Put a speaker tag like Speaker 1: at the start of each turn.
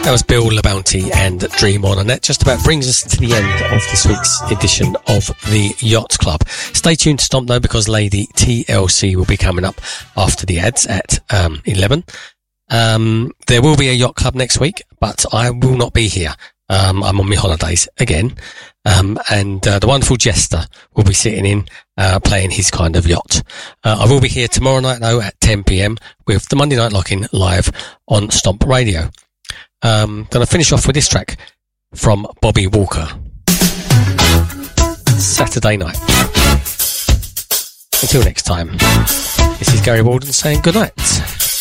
Speaker 1: That was Bill LaBounty and Dream On, and that just about brings us to the end of this week's edition of the Yacht Club. Stay tuned to Stomp though, because Lady TLC will be coming up after the ads at 11. There will be a Yacht Club next week, but I will not be here. I'm on my holidays again. And the wonderful Jester will be sitting in, playing his kind of yacht. I will be here tomorrow night though at 10 p.m. with the Monday Night Lock-In live on Stomp Radio. Gonna finish off with this track from Bobby Walker. Saturday Night. Until next time, this is Gary Walden saying good night.